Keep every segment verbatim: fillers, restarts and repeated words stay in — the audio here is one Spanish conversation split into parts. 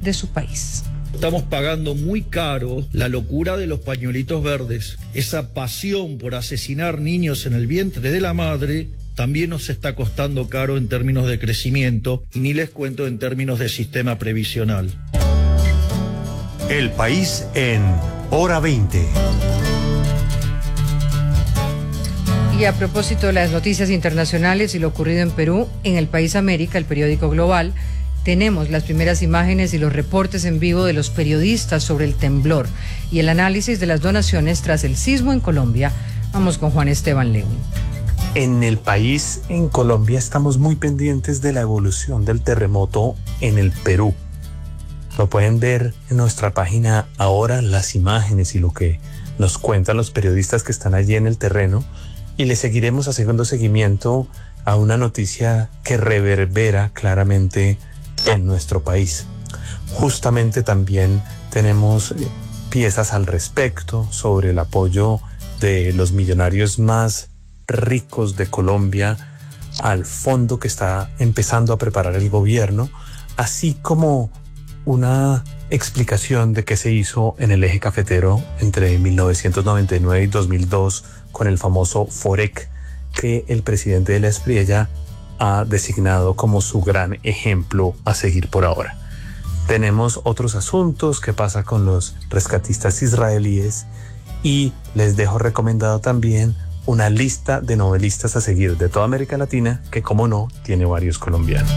de su país. Estamos pagando muy caro la locura de los pañuelitos verdes. Esa pasión por asesinar niños en el vientre de la madre también nos está costando caro en términos de crecimiento y ni les cuento en términos de sistema previsional. El país en Hora veinte. Y a propósito de las noticias internacionales y lo ocurrido en Perú, en El País América, el periódico global, tenemos las primeras imágenes y los reportes en vivo de los periodistas sobre el temblor y el análisis de las donaciones tras el sismo en Colombia. Vamos con Juan Esteban León. En El País, en Colombia, estamos muy pendientes de la evolución del terremoto en el Perú. Lo pueden ver en nuestra página ahora, las imágenes y lo que nos cuentan los periodistas que están allí en el terreno, y le seguiremos haciendo seguimiento a una noticia que reverbera claramente en nuestro país. Justamente también tenemos piezas al respecto sobre el apoyo de los millonarios más ricos de Colombia al fondo que está empezando a preparar el gobierno, así como una explicación de qué se hizo en el eje cafetero entre mil novecientos noventa y nueve y dos mil dos con el famoso Forec, que el presidente de la Espriella ha designado como su gran ejemplo a seguir por ahora. Tenemos otros asuntos, qué pasa con los rescatistas israelíes, y les dejo recomendado también una lista de novelistas a seguir de toda América Latina, que como no, tiene varios colombianos.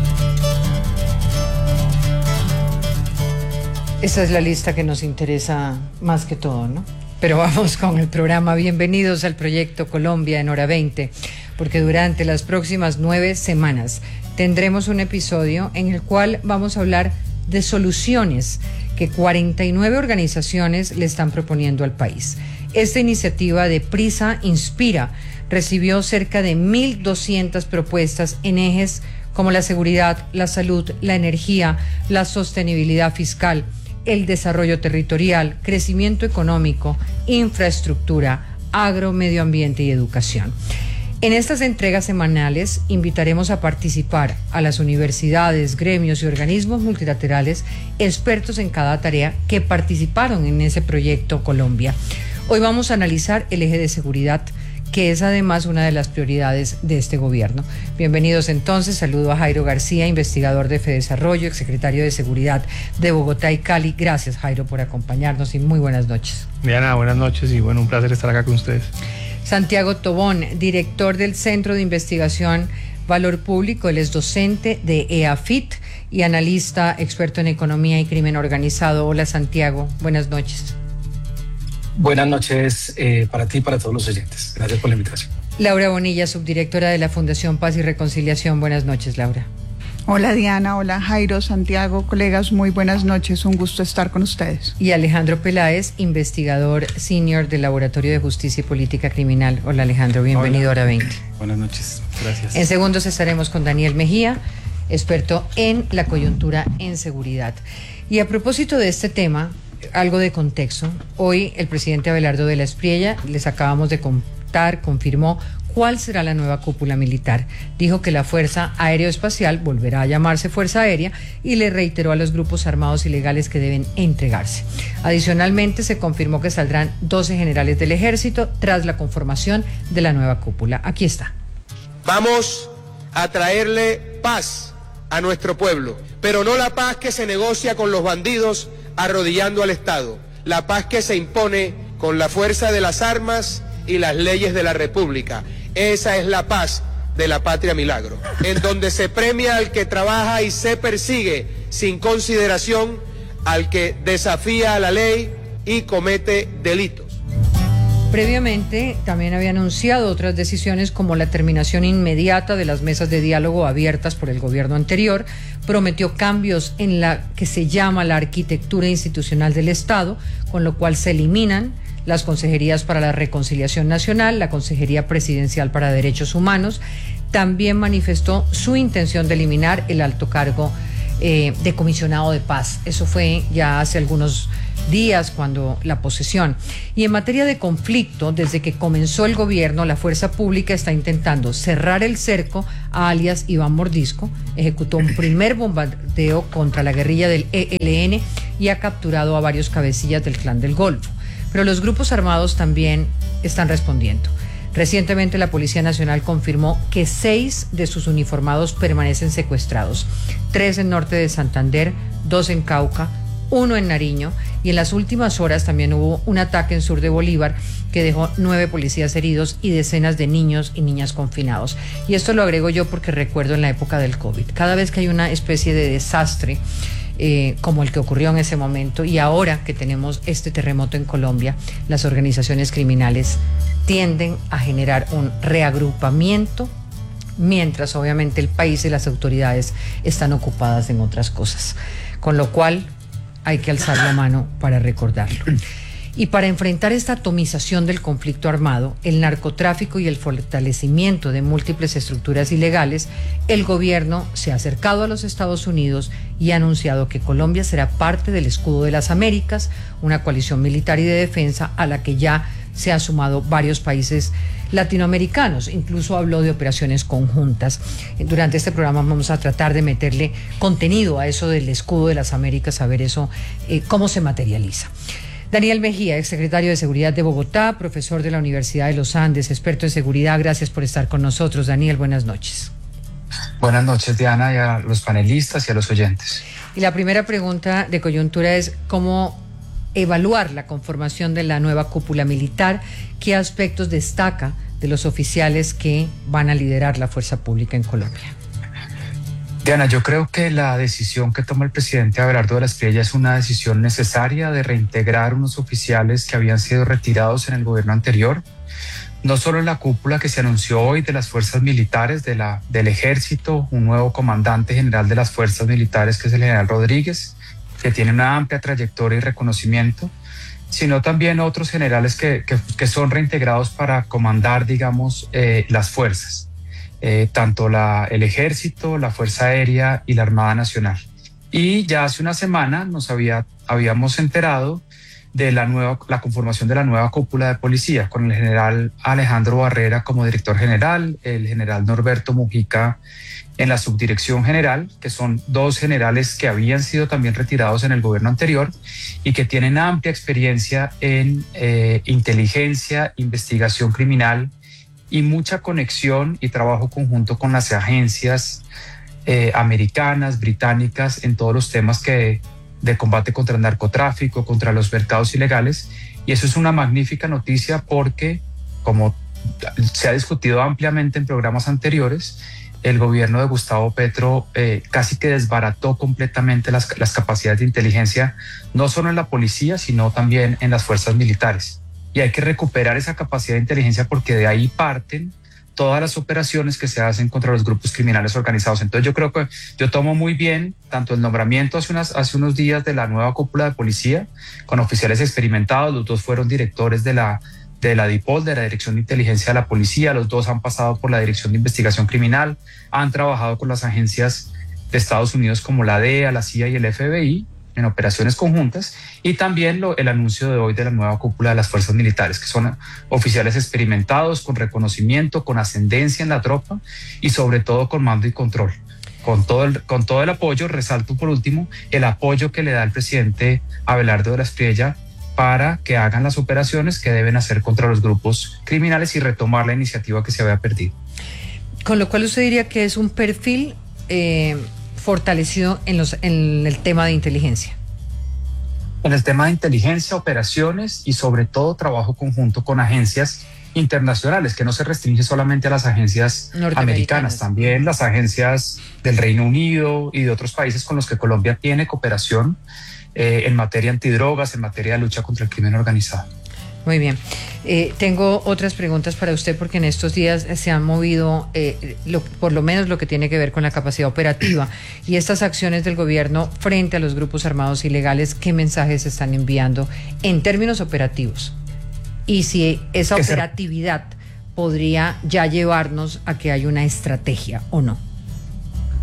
Esa es la lista que nos interesa más que todo, ¿no? Pero vamos con el programa. Bienvenidos al Proyecto Colombia en Hora veinte, porque durante las próximas nueve semanas tendremos un episodio en el cual vamos a hablar de soluciones que cuarenta y nueve organizaciones le están proponiendo al país. Esta iniciativa de Prisa Inspira recibió cerca de mil doscientas propuestas en ejes como la seguridad, la salud, la energía, la sostenibilidad fiscal, el desarrollo territorial, crecimiento económico, infraestructura, agro, medio ambiente y educación. En estas entregas semanales invitaremos a participar a las universidades, gremios y organismos multilaterales, expertos en cada tarea que participaron en ese proyecto Colombia. Hoy vamos a analizar el eje de seguridad, que es además una de las prioridades de este gobierno. Bienvenidos entonces, saludo a Jairo García, investigador de Fedesarrollo, exsecretario de Seguridad de Bogotá y Cali. Gracias, Jairo, por acompañarnos y muy buenas noches. Diana, buenas noches y bueno, un placer estar acá con ustedes. Santiago Tobón, director del Centro de Investigación Valor Público, él es docente de E A F I T y analista experto en economía y crimen organizado. Hola, Santiago, buenas noches. Buenas noches eh, para ti y para todos los oyentes. Gracias por la invitación. Laura Bonilla, subdirectora de la Fundación Paz y Reconciliación. Buenas noches, Laura. Hola, Diana. Hola, Jairo, Santiago, colegas. Muy buenas noches. Un gusto estar con ustedes. Y Alejandro Peláez, investigador senior del Laboratorio de Justicia y Política Criminal. Hola, Alejandro. Bienvenido Hola. a Hora veinte. Buenas noches. Gracias. En segundos estaremos con Daniel Mejía, experto en la coyuntura en seguridad. Y a propósito de este tema, algo de contexto. Hoy el presidente Abelardo de la Espriella, les acabamos de contar, confirmó cuál será la nueva cúpula militar. Dijo que la Fuerza Aeroespacial volverá a llamarse Fuerza Aérea y le reiteró a los grupos armados ilegales que deben entregarse. Adicionalmente, se confirmó que saldrán doce generales del ejército tras la conformación de la nueva cúpula. Aquí está. Vamos a traerle paz a nuestro pueblo, pero no la paz que se negocia con los bandidos arrodillando al Estado, la paz que se impone con la fuerza de las armas y las leyes de la República. Esa es la paz de la patria milagro, en donde se premia al que trabaja y se persigue sin consideración al que desafía a la ley y comete delitos. Previamente también había anunciado otras decisiones como la terminación inmediata de las mesas de diálogo abiertas por el gobierno anterior, prometió cambios en la que se llama la arquitectura institucional del Estado, con lo cual se eliminan las consejerías para la reconciliación nacional, la Consejería Presidencial para Derechos Humanos. También manifestó su intención de eliminar el alto cargo eh, de comisionado de paz. Eso fue ya hace algunos días cuando la posesión. Y en materia de conflicto, desde que comenzó el gobierno, la fuerza pública está intentando cerrar el cerco a alias Iván Mordisco, ejecutó un primer bombardeo contra la guerrilla del E L N y ha capturado a varios cabecillas del Clan del Golfo. Pero los grupos armados también están respondiendo. Recientemente la Policía Nacional confirmó que seis de sus uniformados permanecen secuestrados, tres en norte de Santander, dos en Cauca, uno en Nariño, y en las últimas horas también hubo un ataque en sur de Bolívar que dejó nueve policías heridos y decenas de niños y niñas confinados. Y esto lo agrego yo porque recuerdo en la época del COVID. Cada vez que hay una especie de desastre, eh, como el que ocurrió en ese momento, y ahora que tenemos este terremoto en Colombia, las organizaciones criminales tienden a generar un reagrupamiento, mientras obviamente el país y las autoridades están ocupadas en otras cosas. Con lo cual hay que alzar la mano para recordarlo. Y para enfrentar esta atomización del conflicto armado, el narcotráfico y el fortalecimiento de múltiples estructuras ilegales, el gobierno se ha acercado a los Estados Unidos y ha anunciado que Colombia será parte del Escudo de las Américas, una coalición militar y de defensa a la que ya se han sumado varios países latinoamericanos. Incluso habló de operaciones conjuntas. Durante este programa vamos a tratar de meterle contenido a eso del Escudo de las Américas, a ver eso, eh, cómo se materializa. Daniel Mejía, exsecretario de Seguridad de Bogotá, profesor de la Universidad de los Andes, experto en seguridad. Gracias por estar con nosotros. Daniel, buenas noches. Buenas noches, Diana, y a los panelistas y a los oyentes. Y la primera pregunta de coyuntura es cómo evaluar la conformación de la nueva cúpula militar. ¿Qué aspectos destaca de los oficiales que van a liderar la fuerza pública en Colombia? Diana, yo creo que la decisión que toma el presidente Abelardo de la Espriella es una decisión necesaria de reintegrar unos oficiales que habían sido retirados en el gobierno anterior, no solo en la cúpula que se anunció hoy de las fuerzas militares, de la, del ejército, un nuevo comandante general de las fuerzas militares que es el general Rodríguez, que tiene una amplia trayectoria y reconocimiento, sino también otros generales que, que, que son reintegrados para comandar, digamos, eh, las fuerzas, eh, tanto la, el ejército, la Fuerza Aérea y la Armada Nacional. Y ya hace una semana nos había, habíamos enterado de la, nueva, la conformación de la nueva cúpula de policía, con el general Alejandro Barrera como director general, el general Norberto Mujica en la subdirección general, que son dos generales que habían sido también retirados en el gobierno anterior y que tienen amplia experiencia en eh, inteligencia, investigación criminal y mucha conexión y trabajo conjunto con las agencias eh, americanas, británicas, en todos los temas que, de combate contra el narcotráfico, contra los mercados ilegales. Y eso es una magnífica noticia porque, como se ha discutido ampliamente en programas anteriores, el gobierno de Gustavo Petro eh, casi que desbarató completamente las, las capacidades de inteligencia, no solo en la policía, sino también en las fuerzas militares. Y hay que recuperar esa capacidad de inteligencia porque de ahí parten todas las operaciones que se hacen contra los grupos criminales organizados. Entonces yo creo que yo tomo muy bien tanto el nombramiento hace, unas, hace unos días de la nueva cúpula de policía, con oficiales experimentados, los dos fueron directores de la de la DIPOL, de la Dirección de Inteligencia de la Policía. Los dos han pasado por la Dirección de Investigación Criminal, han trabajado con las agencias de Estados Unidos como la D E A, la C I A y el F B I en operaciones conjuntas, y también lo, el anuncio de hoy de la nueva cúpula de las fuerzas militares, que son oficiales experimentados, con reconocimiento, con ascendencia en la tropa y sobre todo con mando y control. Con todo, el, con todo el apoyo, resalto por último, el apoyo que le da el presidente Abelardo de la Espriella para que hagan las operaciones que deben hacer contra los grupos criminales y retomar la iniciativa que se había perdido. Con lo cual usted diría que es un perfil eh, fortalecido en, los, en el tema de inteligencia. En el tema de inteligencia, operaciones y sobre todo trabajo conjunto con agencias internacionales, que no se restringe solamente a las agencias americanas, también las agencias del Reino Unido y de otros países con los que Colombia tiene cooperación eh, en materia antidrogas, en materia de lucha contra el crimen organizado. Muy bien. Eh, tengo otras preguntas para usted porque en estos días se han movido, eh, lo, por lo menos lo que tiene que ver con la capacidad operativa y estas acciones del gobierno frente a los grupos armados ilegales. ¿Qué mensajes se están enviando en términos operativos? Y si esa operatividad podría ya llevarnos a que haya una estrategia o no.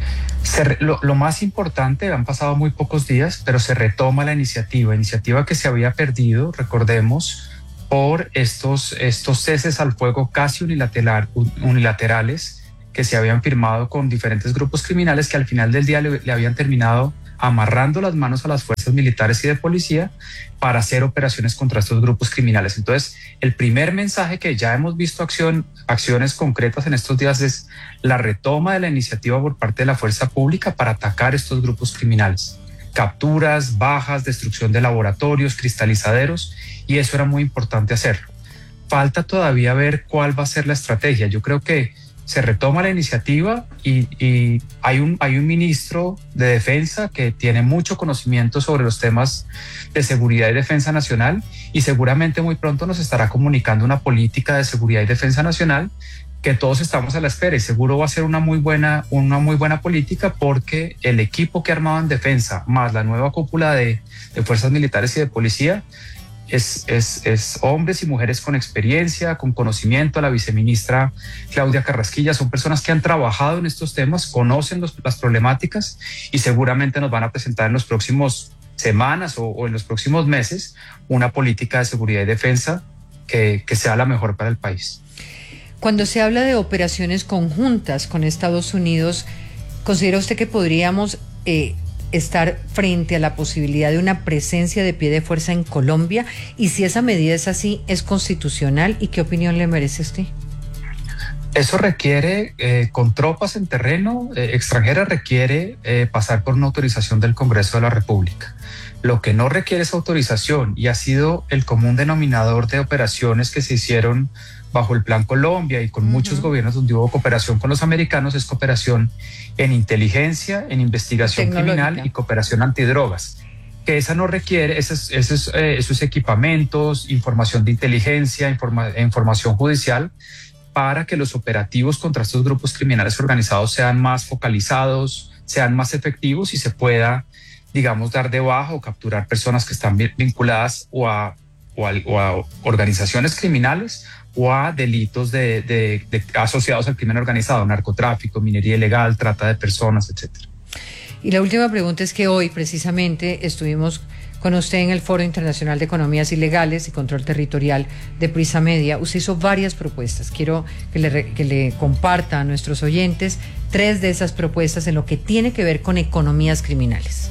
Se, lo, lo más importante, han pasado muy pocos días, pero se retoma la iniciativa, iniciativa que se había perdido, recordemos, por estos, estos ceses al fuego casi unilateral, unilaterales que se habían firmado con diferentes grupos criminales que al final del día le, le habían terminado amarrando las manos a las fuerzas militares y de policía para hacer operaciones contra estos grupos criminales. Entonces, el primer mensaje que ya hemos visto acción, acciones concretas en estos días es la retoma de la iniciativa por parte de la fuerza pública para atacar estos grupos criminales. Capturas, bajas, destrucción de laboratorios, cristalizaderos, y eso era muy importante hacerlo. Falta todavía ver cuál va a ser la estrategia. Yo creo que se retoma la iniciativa y, y hay, un, hay un ministro de Defensa que tiene mucho conocimiento sobre los temas de seguridad y defensa nacional y seguramente muy pronto nos estará comunicando una política de seguridad y defensa nacional que todos estamos a la espera y seguro va a ser una muy buena, una muy buena política porque el equipo que ha armado en defensa más la nueva cúpula de, de fuerzas militares y de policía Es, es, es hombres y mujeres con experiencia, con conocimiento. La viceministra Claudia Carrasquilla son personas que han trabajado en estos temas, conocen los, las problemáticas y seguramente nos van a presentar en los próximos semanas o, o en los próximos meses una política de seguridad y defensa que, que sea la mejor para el país. Cuando se habla de operaciones conjuntas con Estados Unidos, ¿considera usted que podríamos eh, estar frente a la posibilidad de una presencia de pie de fuerza en Colombia? Y si esa medida es así, ¿es constitucional? ¿Y qué opinión le merece usted? Eso requiere, eh, con tropas en terreno eh, extranjera, requiere eh, pasar por una autorización del Congreso de la República. Lo que no requiere esa autorización, y ha sido el común denominador de operaciones que se hicieron bajo el Plan Colombia y con uh-huh. muchos gobiernos donde hubo cooperación con los americanos, es cooperación en inteligencia, en investigación criminal y cooperación antidrogas. Que esa no requiere esos, esos, eh, esos equipamientos, información de inteligencia, informa, información judicial, para que los operativos contra estos grupos criminales organizados sean más focalizados, sean más efectivos y se pueda, digamos, dar de baja o capturar personas que están vinculadas o a, o a, o a organizaciones criminales o a delitos de, de, de asociados al crimen organizado, narcotráfico, minería ilegal, trata de personas, etcétera. Y la última pregunta es que hoy precisamente estuvimos con usted en el Foro Internacional de Economías Ilegales y Control Territorial de Prisa Media. Usted hizo varias propuestas. Quiero que le, que le comparta a nuestros oyentes tres de esas propuestas en lo que tiene que ver con economías criminales.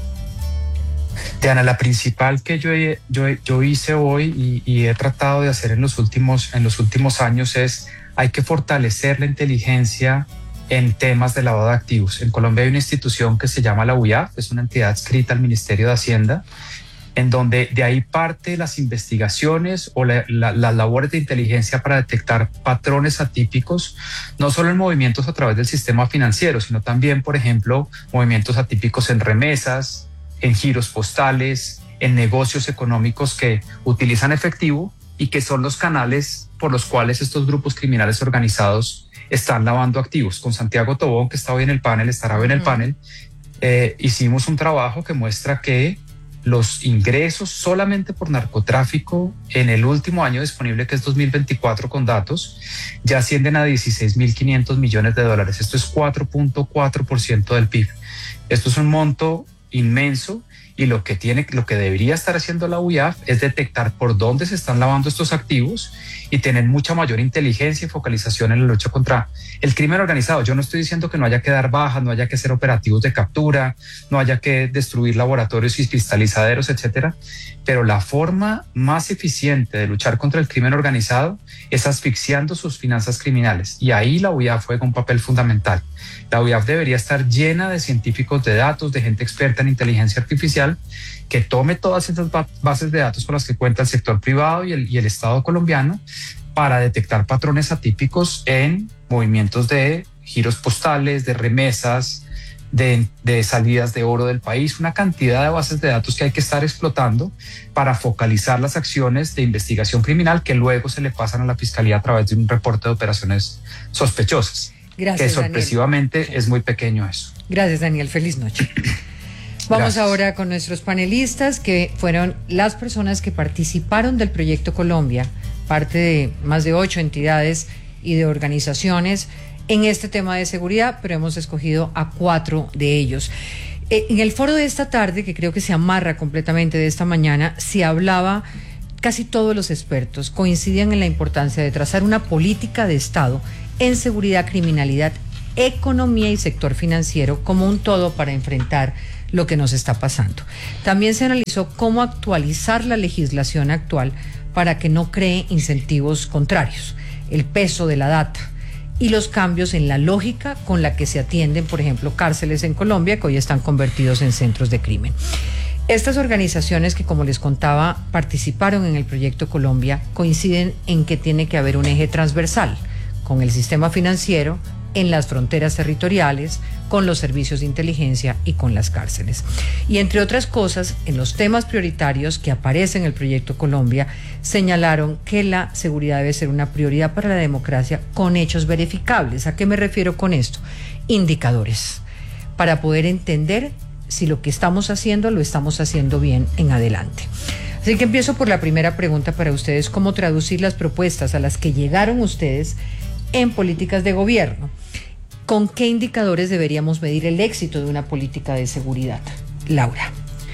Diana, la principal que yo, yo, yo hice hoy y, y he tratado de hacer en los, últimos, en los últimos años es hay que fortalecer la inteligencia en temas de lavado de activos. En Colombia hay una institución que se llama la U I A F, es una entidad adscrita al Ministerio de Hacienda, en donde de ahí parte las investigaciones o la, la, las labores de inteligencia para detectar patrones atípicos, no solo en movimientos a través del sistema financiero, sino también, por ejemplo, movimientos atípicos en remesas, en giros postales, en negocios económicos que utilizan efectivo y que son los canales por los cuales estos grupos criminales organizados están lavando activos. Con Santiago Tobón, que está hoy en el panel, estará hoy en el uh-huh. panel, eh, hicimos un trabajo que muestra que los ingresos solamente por narcotráfico en el último año disponible, que es dos mil veinticuatro con datos, ya ascienden a dieciséis mil quinientos millones de dólares. Esto es cuatro punto cuatro por ciento del P I B. Esto es un monto inmenso y lo que tiene, lo que debería estar haciendo la U I A F es detectar por dónde se están lavando estos activos y tener mucha mayor inteligencia y focalización en la lucha contra el crimen organizado. Yo no estoy diciendo que no haya que dar bajas, no haya que hacer operativos de captura, no haya que destruir laboratorios y cristalizaderos, etcétera, pero la forma más eficiente de luchar contra el crimen organizado es asfixiando sus finanzas criminales, y ahí la U I A F juega un papel fundamental. La U I A F debería estar llena de científicos de datos, de gente experta en inteligencia artificial, que tome todas esas bases de datos con las que cuenta el sector privado y el, y el Estado colombiano para detectar patrones atípicos en movimientos de giros postales, de remesas, de, de salidas de oro del país, una cantidad de bases de datos que hay que estar explotando para focalizar las acciones de investigación criminal que luego se le pasan a la Fiscalía a través de un reporte de operaciones sospechosas. Gracias, que sorpresivamente Daniel. Es muy pequeño eso. Gracias, Daniel. Feliz noche. Vamos Gracias. Ahora con nuestros panelistas, que fueron las personas que participaron del Proyecto Colombia, parte de más de ocho entidades y de organizaciones en este tema de seguridad, pero hemos escogido a cuatro de ellos. Eh, en el foro de esta tarde, que creo que se amarra completamente de esta mañana, se hablaba, casi todos los expertos coincidían en la importancia de trazar una política de Estado en seguridad, criminalidad, economía y sector financiero como un todo para enfrentar lo que nos está pasando. También se analizó cómo actualizar la legislación actual para que no cree incentivos contrarios, el peso de la data y los cambios en la lógica con la que se atienden, por ejemplo, cárceles en Colombia que hoy están convertidos en centros de crimen. Estas organizaciones que, como les contaba, participaron en el Proyecto Colombia coinciden en que tiene que haber un eje transversal con el sistema financiero, en las fronteras territoriales, con los servicios de inteligencia y con las cárceles. Y entre otras cosas, en los temas prioritarios que aparecen en el Proyecto Colombia, señalaron que la seguridad debe ser una prioridad para la democracia con hechos verificables. ¿A qué me refiero con esto? Indicadores, para poder entender si lo que estamos haciendo lo estamos haciendo bien en adelante. Así que empiezo por la primera pregunta para ustedes: ¿cómo traducir las propuestas a las que llegaron ustedes en políticas de gobierno? ¿Con qué indicadores deberíamos medir el éxito de una política de seguridad? Laura.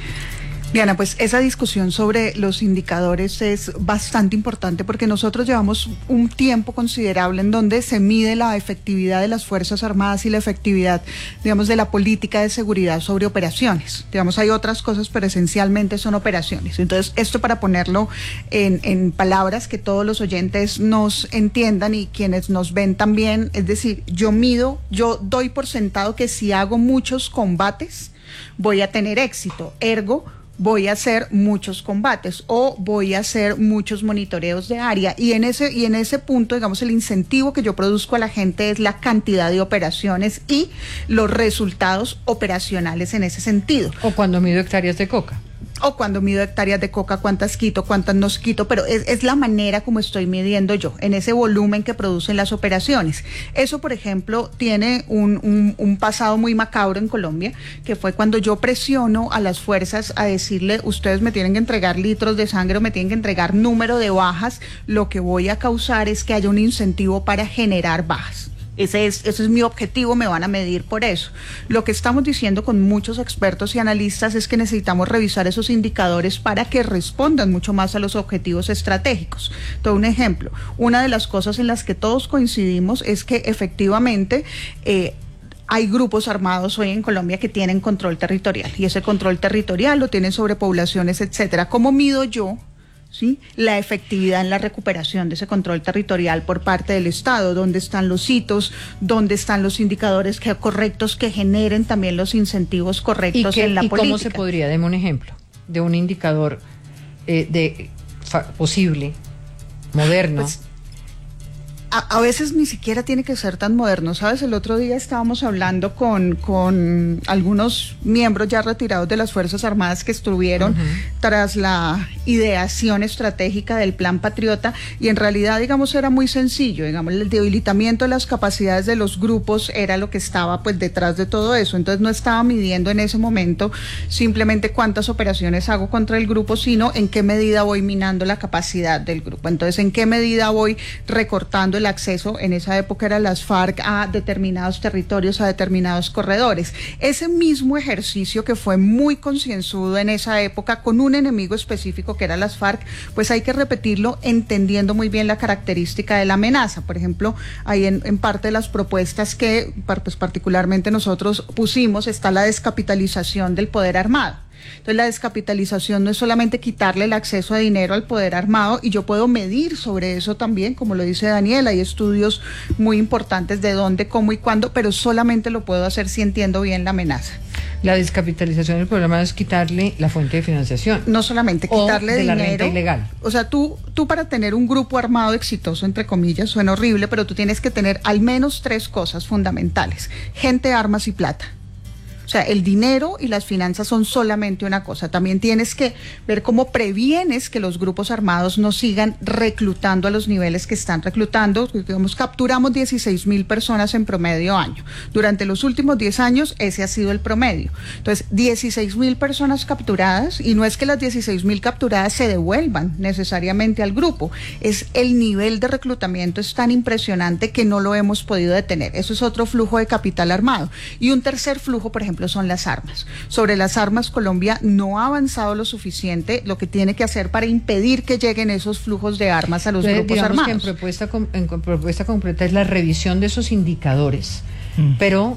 Diana, pues esa discusión sobre los indicadores es bastante importante porque nosotros llevamos un tiempo considerable en donde se mide la efectividad de las Fuerzas Armadas y la efectividad, digamos, de la política de seguridad sobre operaciones. Digamos, hay otras cosas, pero esencialmente son operaciones. Entonces, esto para ponerlo en, en palabras que todos los oyentes nos entiendan y quienes nos ven también, es decir, yo mido, yo doy por sentado que si hago muchos combates, voy a tener éxito, ergo, voy a hacer muchos combates o voy a hacer muchos monitoreos de área, y en ese y en ese punto, digamos, el incentivo que yo produzco a la gente es la cantidad de operaciones y los resultados operacionales en ese sentido. O cuando mido hectáreas de coca. O cuando mido hectáreas de coca, cuántas quito, cuántas no quito, pero es, es la manera como estoy midiendo yo, en ese volumen que producen las operaciones. Eso, por ejemplo, tiene un, un, un pasado muy macabro en Colombia, que fue cuando yo presiono a las fuerzas a decirle, ustedes me tienen que entregar litros de sangre o me tienen que entregar número de bajas, lo que voy a causar es que haya un incentivo para generar bajas. Ese es, ese es mi objetivo, me van a medir por eso. Lo que estamos diciendo con muchos expertos y analistas es que necesitamos revisar esos indicadores para que respondan mucho más a los objetivos estratégicos. Todo un ejemplo, una de las cosas en las que todos coincidimos es que efectivamente eh, hay grupos armados hoy en Colombia que tienen control territorial, y ese control territorial lo tienen sobre poblaciones, etcétera. ¿Cómo mido yo ¿sí? la efectividad en la recuperación de ese control territorial por parte del Estado? ¿Dónde están los hitos? ¿Dónde están los indicadores que, correctos que generen también los incentivos correctos ¿Y qué, en la y política? ¿Cómo se podría? Deme un ejemplo de un indicador eh, de fa, posible, moderno. Pues, A, a veces ni siquiera tiene que ser tan moderno, ¿sabes? El otro día estábamos hablando con, con algunos miembros ya retirados de las Fuerzas Armadas que estuvieron uh-huh. tras la ideación estratégica del Plan Patriota, y en realidad, digamos, era muy sencillo, digamos, el debilitamiento de las capacidades de los grupos era lo que estaba pues detrás de todo eso. Entonces no estaba midiendo en ese momento simplemente cuántas operaciones hago contra el grupo, sino en qué medida voy minando la capacidad del grupo. Entonces, en qué medida voy recortando el acceso, en esa época eran las FARC, a determinados territorios, a determinados corredores. Ese mismo ejercicio que fue muy concienzudo en esa época con un enemigo específico que eran las FARC, pues hay que repetirlo entendiendo muy bien la característica de la amenaza. Por ejemplo, ahí en, en parte de las propuestas que pues particularmente nosotros pusimos está la descapitalización del poder armado. Entonces la descapitalización no es solamente quitarle el acceso a dinero al poder armado, y yo puedo medir sobre eso también, como lo dice Daniela, hay estudios muy importantes de dónde, cómo y cuándo, pero solamente lo puedo hacer si entiendo bien la amenaza. La descapitalización del programa es quitarle la fuente de financiación. No solamente quitarle o de dinero. La renta ilegal. O sea, tú, tú para tener un grupo armado exitoso, entre comillas, suena horrible, pero tú tienes que tener al menos tres cosas fundamentales: gente, armas y plata. O O sea, el dinero y las finanzas son solamente una cosa. También tienes que ver cómo previenes que los grupos armados no sigan reclutando a los niveles que están reclutando. Digamos, capturamos dieciséis mil personas en promedio año. Durante los últimos diez años, ese ha sido el promedio. Entonces, dieciséis mil personas capturadas, y no es que las dieciséis mil capturadas se devuelvan necesariamente al grupo, es el nivel de reclutamiento es tan impresionante que no lo hemos podido detener. Eso es otro flujo de capital armado. Y un tercer flujo, por ejemplo, son las armas. Sobre las armas, Colombia no ha avanzado lo suficiente, lo que tiene que hacer para impedir que lleguen esos flujos de armas a los Entonces, grupos digamos armados. Que en propuesta, en propuesta concreta es la revisión de esos indicadores, mm. pero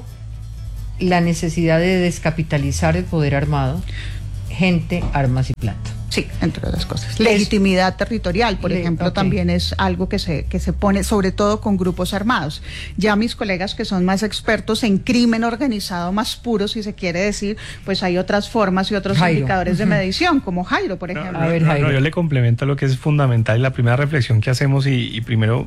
la necesidad de descapitalizar el poder armado, gente, armas y plata. Sí, entre otras cosas. Legitimidad territorial, por Le, ejemplo, okay. también es algo que se, que se pone, sobre todo con grupos armados. Ya mis colegas que son más expertos en crimen organizado más puro, si se quiere decir, pues hay otras formas y otros Jairo. indicadores uh-huh. de medición, como Jairo, por ejemplo. No, no, a ver, Jairo. No, no, yo le complemento lo que es fundamental y la primera reflexión que hacemos, y, y primero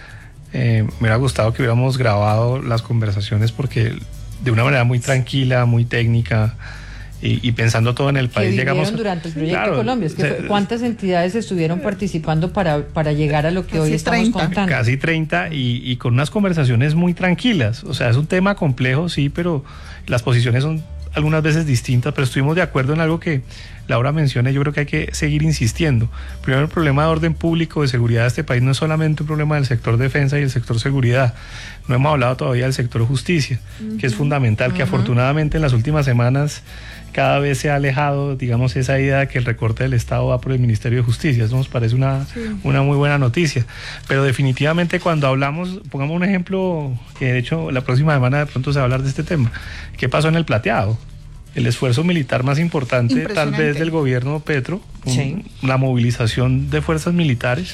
eh, me hubiera gustado que hubiéramos grabado las conversaciones, porque de una manera muy tranquila, muy técnica, Y, y pensando todo en el país, que llegamos durante el proyecto claro, Colombia. Es que se, ¿cuántas entidades estuvieron participando para, para llegar a lo que hoy estamos treinta contando? Casi treinta, y, y con unas conversaciones muy tranquilas. O sea, es un tema complejo, sí, pero las posiciones son algunas veces distintas, pero estuvimos de acuerdo en algo que Laura menciona, y yo creo que hay que seguir insistiendo. Primero, el problema de orden público, de seguridad de este país no es solamente un problema del sector defensa y el sector seguridad. No hemos hablado todavía del sector justicia, uh-huh. que es fundamental, uh-huh. que afortunadamente en las últimas semanas cada vez se ha alejado, digamos, esa idea de que el recorte del Estado va por el Ministerio de Justicia. Eso nos parece una, sí. una muy buena noticia. Pero definitivamente cuando hablamos, pongamos un ejemplo, que de hecho la próxima semana de pronto se va a hablar de este tema. ¿Qué pasó en el Plateado? El esfuerzo militar más importante tal vez del gobierno Petro, sí. un, la movilización de fuerzas militares.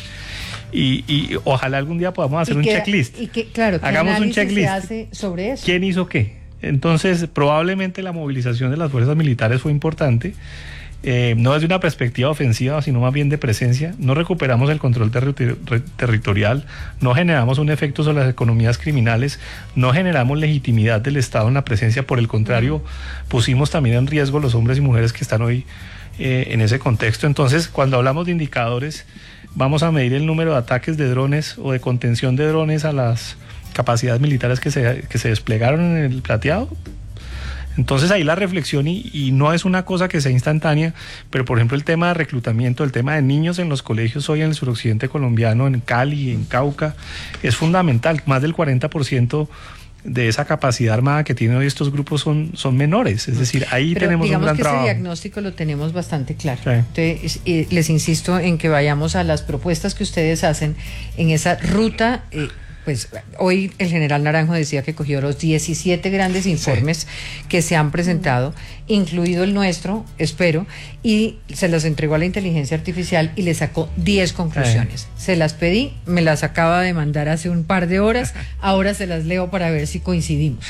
Y, y ojalá algún día podamos hacer un que, checklist. Y que, claro, ¿qué hagamos un checklist. Se hace sobre eso? ¿Quién hizo qué? Entonces, probablemente la movilización de las fuerzas militares fue importante, eh, no desde una perspectiva ofensiva, sino más bien de presencia. No recuperamos el control terri- territorial, no generamos un efecto sobre las economías criminales, no generamos legitimidad del Estado en la presencia, por el contrario, pusimos también en riesgo los hombres y mujeres que están hoy eh, en ese contexto. Entonces, cuando hablamos de indicadores, vamos a medir el número de ataques de drones o de contención de drones a las capacidades militares que se, que se desplegaron en el Plateado. Entonces ahí la reflexión, y, y no es una cosa que sea instantánea, pero por ejemplo el tema de reclutamiento, el tema de niños en los colegios hoy en el suroccidente colombiano, en Cali, en Cauca, es fundamental. Más del cuarenta por ciento de esa capacidad armada que tienen hoy estos grupos son, son menores, es decir, ahí pero tenemos un gran que trabajo. Ese diagnóstico lo tenemos bastante claro. Sí. Entonces, eh, les insisto en que vayamos a las propuestas que ustedes hacen en esa ruta. Eh, Pues hoy el general Naranjo decía que cogió los diecisiete grandes informes sí. que se han presentado, incluido el nuestro, espero, y se los entregó a la inteligencia artificial y le sacó diez conclusiones. Sí. Se las pedí, me las acaba de mandar hace un par de horas, ahora se las leo para ver si coincidimos.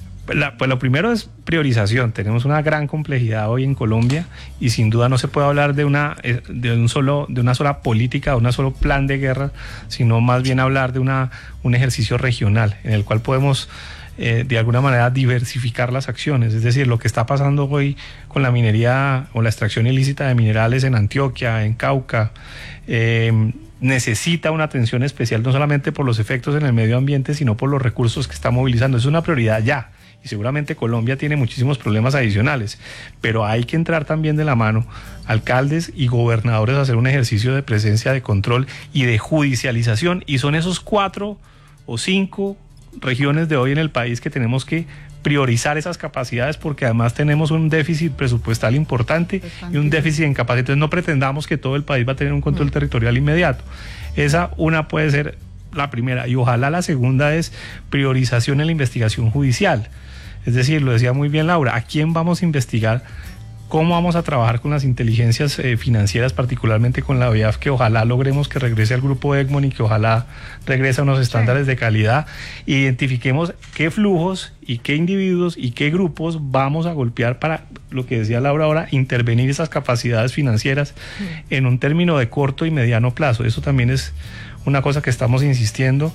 La, pues lo primero es priorización. Tenemos una gran complejidad hoy en Colombia y sin duda no se puede hablar de una de un solo de una sola política, de un solo plan de guerra, sino más bien hablar de una un ejercicio regional en el cual podemos eh, de alguna manera diversificar las acciones. Es decir, lo que está pasando hoy con la minería o la extracción ilícita de minerales en Antioquia, en Cauca, eh, necesita una atención especial, no solamente por los efectos en el medio ambiente, sino por los recursos que está movilizando. Es una prioridad ya. Y seguramente Colombia tiene muchísimos problemas adicionales, pero hay que entrar también de la mano, alcaldes y gobernadores, a hacer un ejercicio de presencia, de control y de judicialización, y son esos cuatro o cinco regiones de hoy en el país que tenemos que priorizar esas capacidades, porque además tenemos un déficit presupuestal importante y un déficit en capacidad. Entonces no pretendamos que todo el país va a tener un control territorial inmediato. Esa una puede ser la primera, y ojalá la segunda es priorización en la investigación judicial. Es decir, lo decía muy bien Laura, ¿a quién vamos a investigar? ¿Cómo vamos a trabajar con las inteligencias eh, financieras, particularmente con la O I A F, que ojalá logremos que regrese al grupo Egmont y que ojalá regrese a unos estándares sí. de calidad? Identifiquemos qué flujos y qué individuos y qué grupos vamos a golpear para, lo que decía Laura ahora, intervenir esas capacidades financieras sí. en un término de corto y mediano plazo. Eso también es una cosa que estamos insistiendo.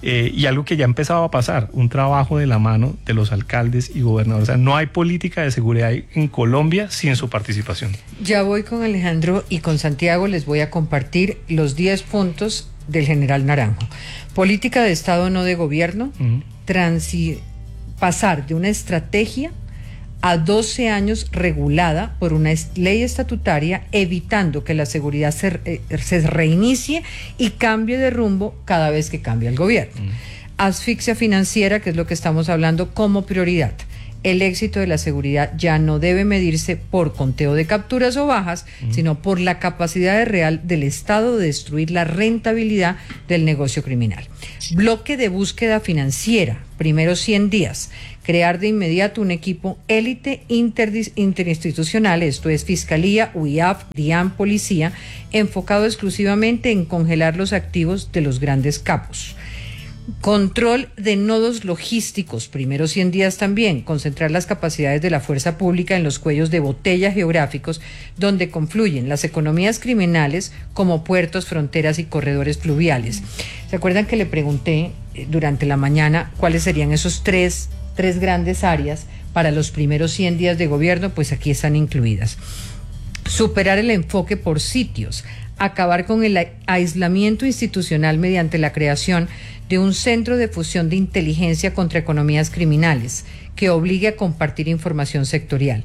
Eh, y algo que ya empezaba a pasar, un trabajo de la mano de los alcaldes y gobernadores. O sea, no hay política de seguridad en Colombia sin su participación. Ya voy con Alejandro y con Santiago, les voy a compartir los diez puntos del general Naranjo. Política de Estado, no de gobierno, uh-huh. transi- pasar de una estrategia a doce años regulada por una ley estatutaria, evitando que la seguridad se, eh, se reinicie y cambie de rumbo cada vez que cambia el gobierno. Mm. Asfixia financiera, que es lo que estamos hablando como prioridad. El éxito de la seguridad ya no debe medirse por conteo de capturas o bajas, mm. sino por la capacidad real del Estado de destruir la rentabilidad del negocio criminal. Bloque de búsqueda financiera, primeros cien días. Crear de inmediato un equipo élite interdis- interinstitucional, esto es Fiscalía, U I A F, DIAN, Policía, enfocado exclusivamente en congelar los activos de los grandes capos. Control de nodos logísticos, primeros cien días también, concentrar las capacidades de la fuerza pública en los cuellos de botella geográficos donde confluyen las economías criminales como puertos, fronteras y corredores fluviales. ¿Se acuerdan que le pregunté durante la mañana cuáles serían esos tres, tres grandes áreas para los primeros cien días de gobierno? Pues aquí están incluidas. Superar el enfoque por sitios, acabar con el aislamiento institucional mediante la creación de un centro de fusión de inteligencia contra economías criminales que obligue a compartir información sectorial,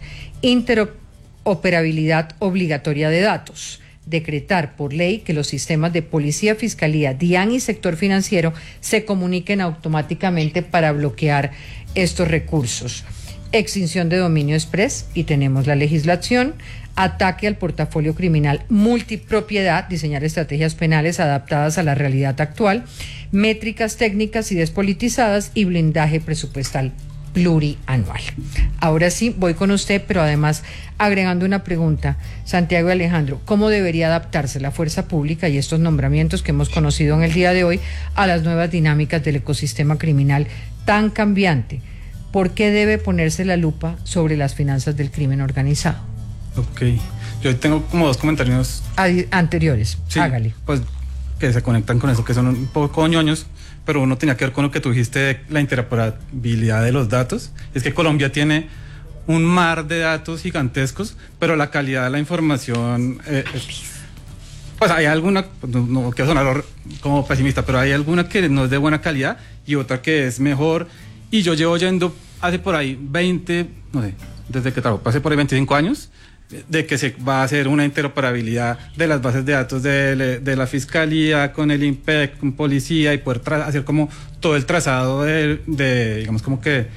interoperabilidad obligatoria de datos, decretar por ley que los sistemas de policía, fiscalía, DIAN y sector financiero se comuniquen automáticamente para bloquear estos recursos. Extinción de dominio express, y tenemos la legislación. Ataque al portafolio criminal, multipropiedad, diseñar estrategias penales adaptadas a la realidad actual, métricas técnicas y despolitizadas y blindaje presupuestal plurianual. Ahora sí, voy con usted, pero además agregando una pregunta, Santiago y Alejandro, ¿cómo debería adaptarse la fuerza pública y estos nombramientos que hemos conocido en el día de hoy a las nuevas dinámicas del ecosistema criminal tan cambiante? ¿Por qué debe ponerse la lupa sobre las finanzas del crimen organizado? Ok, yo tengo como dos comentarios Adi- anteriores, sí, hágale. Pues que se conectan con eso, que son un poco ñoños, pero uno tenía que ver con lo que tú dijiste de la interoperabilidad de los datos. Es que Colombia tiene un mar de datos gigantescos, pero la calidad de la información, eh, pues hay alguna, no, no quiero sonar como pesimista, pero hay alguna que no es de buena calidad y otra que es mejor. Y yo llevo yendo hace por ahí veinte, no sé, desde que trabajo, hace por ahí veinticinco años, de que se va a hacer una interoperabilidad de las bases de datos de, de la Fiscalía con el INPEC, con Policía, y poder tra- hacer como todo el trazado de, de, digamos como que,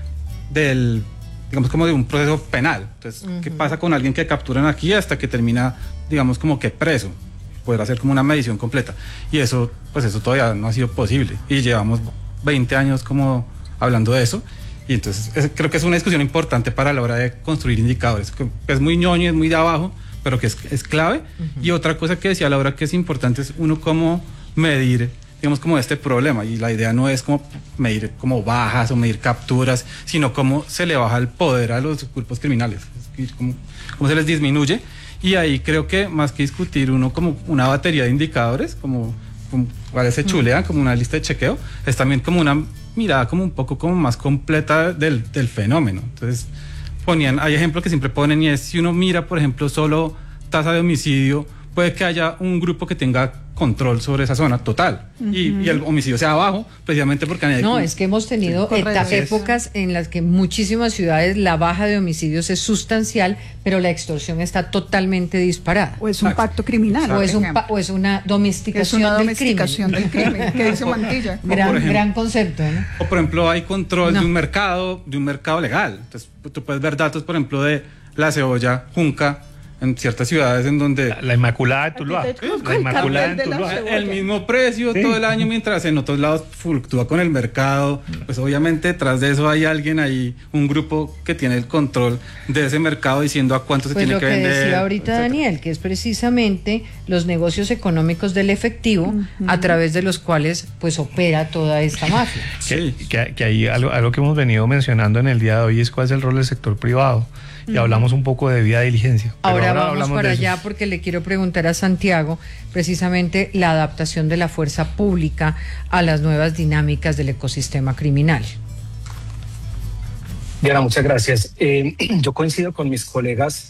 del, digamos como de un proceso penal. Entonces, uh-huh. ¿qué pasa con alguien que capturan aquí hasta que termina, digamos como que preso? Poder hacer como una medición completa. Y eso, pues eso todavía no ha sido posible. Y llevamos veinte años como hablando de eso. Y entonces es, creo que es una discusión importante para la hora de construir indicadores, que es muy ñoño, es muy de abajo, pero que es, es clave. Uh-huh. Y otra cosa que decía Laura que es importante es uno cómo medir, digamos, como este problema. Y la idea no es como medir como bajas o medir capturas, sino cómo se le baja el poder a los grupos criminales, cómo, cómo se les disminuye. Y ahí creo que más que discutir uno como una batería de indicadores, como, como cuáles se chulean, como una lista de chequeo, es también como una mirada como un poco como más completa del, del fenómeno. Entonces ponían, hay ejemplos que siempre ponen, y es si uno mira por ejemplo solo tasa de homicidio, puede que haya un grupo que tenga control sobre esa zona total, uh-huh. y, y el homicidio sea bajo, precisamente porque... No, un... es que hemos tenido sí, eta- épocas en las que en muchísimas ciudades la baja de homicidios es sustancial, pero la extorsión está totalmente disparada. O es un pacto criminal. O es, un pa- o es una domesticación, es una del, domesticación crimen. del crimen. Que dice Mantilla. Gran, ejemplo, gran concepto, ¿no? O por ejemplo hay control no. de un mercado, de un mercado legal. Entonces tú puedes ver datos, por ejemplo, de la cebolla junca en ciertas ciudades en donde... La, la Inmaculada de Tuluá. La Inmaculada de Tuluá. El mismo precio sí. todo el año, mientras en otros lados fluctúa con el mercado. Pues obviamente detrás de eso hay alguien ahí, un grupo que tiene el control de ese mercado diciendo a cuánto se pues tiene que vender. Pues lo que decía ahorita etcétera. Daniel, que es precisamente los negocios económicos del efectivo uh-huh. a través de los cuales pues opera toda esta mafia. Sí. Que, que, que ahí algo, algo que hemos venido mencionando en el día de hoy es cuál es el rol del sector privado. y uh-huh. hablamos un poco de debida diligencia. Ahora, ahora vamos para allá porque le quiero preguntar a Santiago precisamente la adaptación de la fuerza pública a las nuevas dinámicas del ecosistema criminal. Diana, muchas gracias. Eh, yo coincido con mis colegas.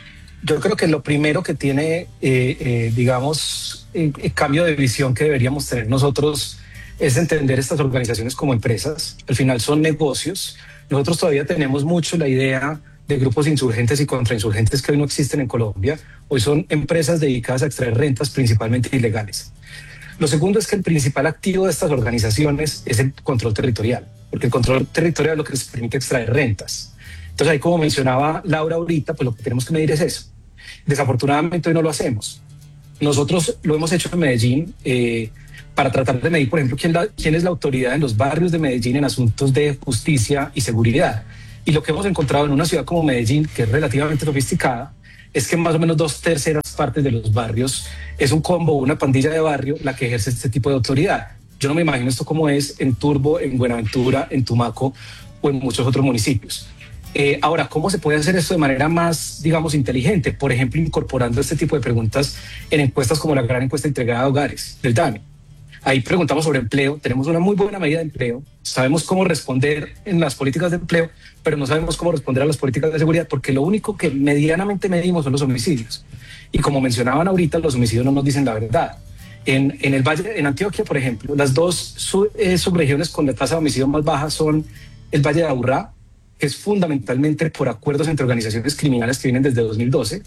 Yo creo que lo primero que tiene, eh, eh, digamos, el, el cambio de visión que deberíamos tener nosotros es entender estas organizaciones como empresas. Al final son negocios. Nosotros todavía tenemos mucho la idea de grupos insurgentes y contrainsurgentes que hoy no existen en Colombia. Hoy son empresas dedicadas a extraer rentas principalmente ilegales. Lo segundo es que el principal activo de estas organizaciones es el control territorial, porque el control territorial es lo que les permite extraer rentas. Entonces ahí, como mencionaba Laura ahorita, pues lo que tenemos que medir es eso. Desafortunadamente hoy no lo hacemos. Nosotros lo hemos hecho en Medellín eh, para tratar de medir, por ejemplo, quién, la, quién es la autoridad en los barrios de Medellín en asuntos de justicia y seguridad. Y lo que hemos encontrado en una ciudad como Medellín, que es relativamente sofisticada, es que más o menos dos terceras partes de los barrios es un combo, una pandilla de barrio la que ejerce este tipo de autoridad. Yo no me imagino esto como es en Turbo, en Buenaventura, en Tumaco o en muchos otros municipios. Eh, ahora, ¿cómo se puede hacer esto de manera más, digamos, inteligente? Por ejemplo, incorporando este tipo de preguntas en encuestas como la gran encuesta integrada de hogares del D A N E. Ahí preguntamos sobre empleo, tenemos una muy buena medida de empleo, sabemos cómo responder en las políticas de empleo, pero no sabemos cómo responder a las políticas de seguridad, porque lo único que medianamente medimos son los homicidios. Y como mencionaban ahorita, los homicidios no nos dicen la verdad. En, en el Valle, en Antioquia, por ejemplo, las dos sub, eh, subregiones con la tasa de homicidio más baja son el Valle de Aburrá, que es fundamentalmente por acuerdos entre organizaciones criminales que vienen desde dos mil doce,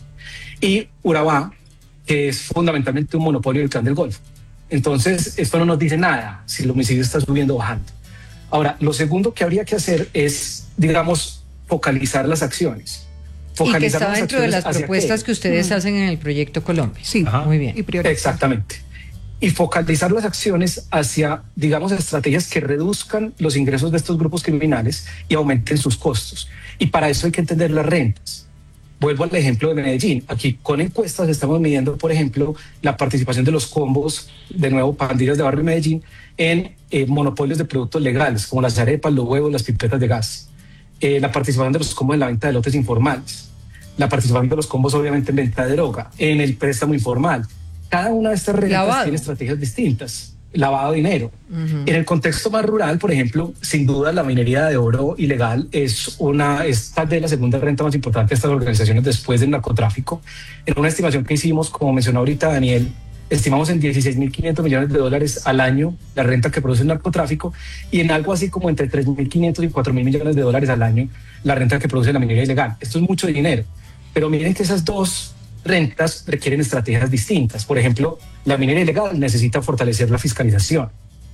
y Urabá, que es fundamentalmente un monopolio del Clan del Golfo. Entonces, esto no nos dice nada si el homicidio está subiendo o bajando. Ahora, lo segundo que habría que hacer es, digamos, focalizar las acciones. Focalizar y que está las dentro de las propuestas qué. que ustedes mm. hacen en el Proyecto Colombia. Sí, Ajá. muy bien. Y exactamente. Y focalizar las acciones hacia, digamos, estrategias que reduzcan los ingresos de estos grupos criminales y aumenten sus costos. Y para eso hay que entender las rentas. Vuelvo al ejemplo de Medellín. Aquí con encuestas estamos midiendo, por ejemplo, la participación de los combos, de nuevo, pandillas de barrio de Medellín, en eh, monopolios de productos legales, como las arepas, los huevos, las pipetas de gas. Eh, la participación de los combos en la venta de lotes informales. La participación de los combos, obviamente, en venta de droga, en el préstamo informal. Cada una de estas rentas Lavado. tiene estrategias distintas. Lavado de dinero. Uh-huh. En el contexto más rural, por ejemplo, sin duda la minería de oro ilegal es una es tal vez la segunda renta más importante de estas organizaciones después del narcotráfico. En una estimación que hicimos, como mencionó ahorita Daniel, estimamos en dieciséis mil quinientos millones de dólares al año la renta que produce el narcotráfico, y en algo así como entre tres mil quinientos y cuatro mil millones de dólares al año la renta que produce la minería ilegal. Esto es mucho dinero, pero miren que esas dos rentas requieren estrategias distintas. Por ejemplo, la minería ilegal necesita fortalecer la fiscalización.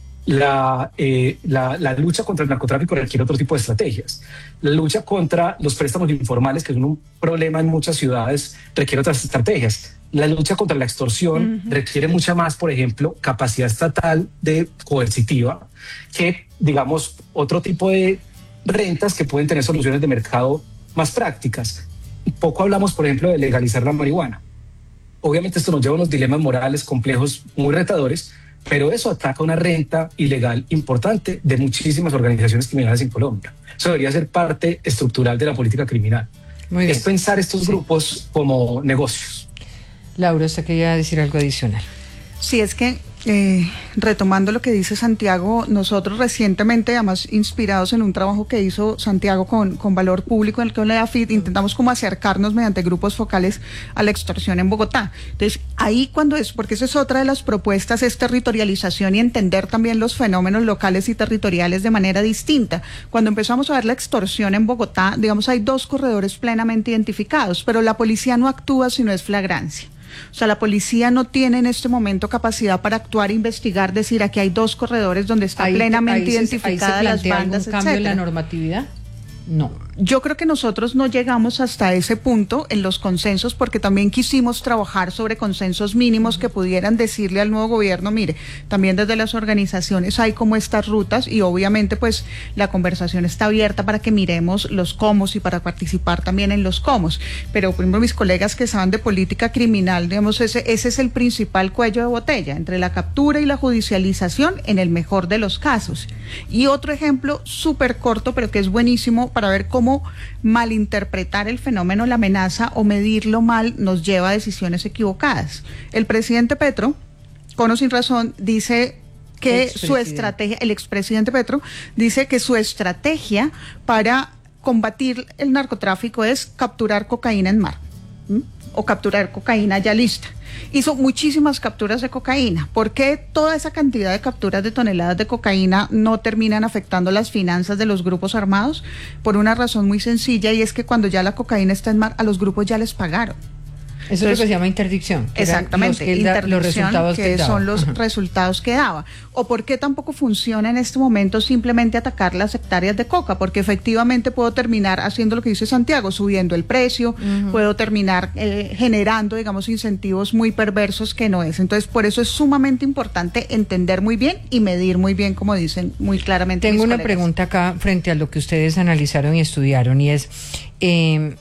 La, eh, la, la lucha contra el narcotráfico requiere otro tipo de estrategias. La lucha contra los préstamos informales, que son un problema en muchas ciudades, requiere otras estrategias. La lucha contra la extorsión uh-huh. requiere mucha más, por ejemplo, capacidad estatal de coercitiva que, digamos, otro tipo de rentas que pueden tener soluciones de mercado más prácticas. Poco hablamos, por ejemplo, de legalizar la marihuana. Obviamente esto nos lleva a unos dilemas morales complejos, muy retadores, pero eso ataca una renta ilegal importante de muchísimas organizaciones criminales en Colombia. Eso debería ser parte estructural de la política criminal. Muy bien. Es pensar estos sí. grupos como negocios. Laura, ¿usted quería decir algo adicional? Sí, es que eh, retomando lo que dice Santiago, nosotros recientemente, además inspirados en un trabajo que hizo Santiago con, con Valor Público, en el que la A F I D, intentamos como acercarnos mediante grupos focales a la extorsión en Bogotá. Entonces, ahí cuando es, porque esa es otra de las propuestas, es territorialización y entender también los fenómenos locales y territoriales de manera distinta. Cuando empezamos a ver la extorsión en Bogotá, digamos, hay dos corredores plenamente identificados, pero la policía no actúa si no es flagrancia. O sea, la policía no tiene en este momento capacidad para actuar, investigar, decir aquí hay dos corredores donde está ahí, plenamente ahí identificada se, las bandas, ¿algún cambio en la normatividad? No. Yo creo que nosotros no llegamos hasta ese punto en los consensos, porque también quisimos trabajar sobre consensos mínimos que pudieran decirle al nuevo gobierno, mire, también desde las organizaciones hay como estas rutas, y obviamente pues la conversación está abierta para que miremos los cómo y para participar también en los cómo. Pero por ejemplo mis colegas que saben de política criminal, digamos, ese, ese es el principal cuello de botella, entre la captura y la judicialización en el mejor de los casos. Y otro ejemplo súper corto, pero que es buenísimo para ver cómo cómo malinterpretar el fenómeno, la amenaza o medirlo mal nos lleva a decisiones equivocadas. El presidente Petro, con o sin razón, dice que su estrategia, el expresidente Petro, dice que su estrategia para combatir el narcotráfico es capturar cocaína en mar, ¿m? o capturar cocaína ya lista. Hizo muchísimas capturas de cocaína. ¿Por qué toda esa cantidad de capturas de toneladas de cocaína no terminan afectando las finanzas de los grupos armados? Por una razón muy sencilla, y es que cuando ya la cocaína está en mar, a los grupos ya les pagaron. Eso Entonces, es lo que se llama interdicción. Exactamente, que interdicción, da, los resultados que, que son los uh-huh. resultados que daba. ¿O por qué tampoco funciona en este momento simplemente atacar las hectáreas de coca? Porque efectivamente puedo terminar haciendo lo que dice Santiago, subiendo el precio, uh-huh. puedo terminar eh, generando, digamos, incentivos muy perversos que no es. Entonces, por eso es sumamente importante entender muy bien y medir muy bien, como dicen muy claramente Tengo mis una colegas. pregunta acá frente a lo que ustedes analizaron y estudiaron, y es... Eh,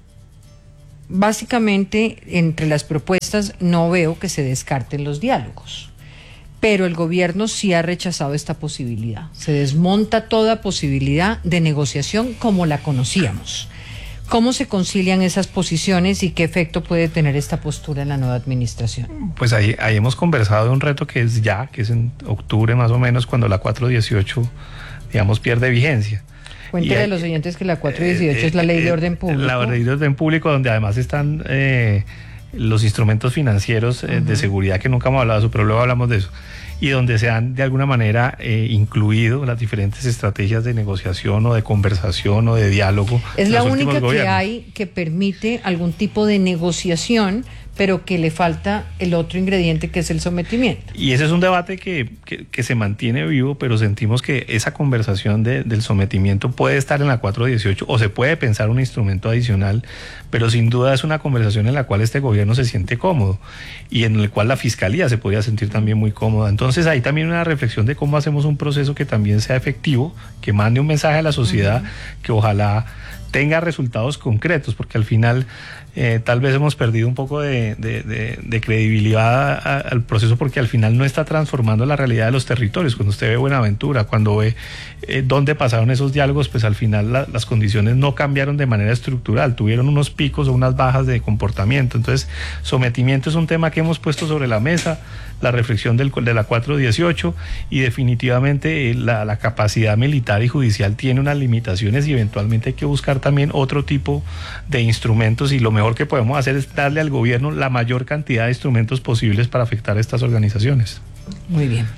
Básicamente, entre las propuestas no veo que se descarten los diálogos, pero el gobierno sí ha rechazado esta posibilidad. Se desmonta toda posibilidad de negociación como la conocíamos. ¿Cómo se concilian esas posiciones y qué efecto puede tener esta postura en la nueva administración? Pues ahí, ahí hemos conversado de un reto que es ya, que es en octubre más o menos, cuando la cuatro dieciocho, digamos, pierde vigencia. Cuéntele a los oyentes que la cuatro dieciocho eh, es la ley de orden público. La ley de orden público, donde además están eh, los instrumentos financieros eh, uh-huh. de seguridad, que nunca hemos hablado de eso, pero luego hablamos de eso, y donde se han de alguna manera eh, incluido las diferentes estrategias de negociación o de conversación o de diálogo. Es la única que hay que permite algún tipo de negociación, pero que le falta el otro ingrediente, que es el sometimiento. Y ese es un debate que, que, que se mantiene vivo, pero sentimos que esa conversación de, del sometimiento puede estar en la cuatro dieciocho, o se puede pensar un instrumento adicional, pero sin duda es una conversación en la cual este gobierno se siente cómodo y en el cual la Fiscalía se podría sentir también muy cómoda. Entonces hay también una reflexión de cómo hacemos un proceso que también sea efectivo, que mande un mensaje a la sociedad, uh-huh. que ojalá tenga resultados concretos, porque al final eh, tal vez hemos perdido un poco de, de, de, de credibilidad a, a, al proceso, porque al final no está transformando la realidad de los territorios. Cuando usted ve Buenaventura, cuando ve eh, dónde pasaron esos diálogos, pues al final la, las condiciones no cambiaron de manera estructural, tuvieron unos picos o unas bajas de comportamiento. Entonces, sometimiento es un tema que hemos puesto sobre la mesa, la reflexión del, de la cuatro dieciocho, y definitivamente eh, la, la capacidad militar y judicial tiene unas limitaciones, y eventualmente hay que buscar también otro tipo de instrumentos, y lo mejor que podemos hacer es darle al gobierno la mayor cantidad de instrumentos posibles para afectar a estas organizaciones. Muy bien.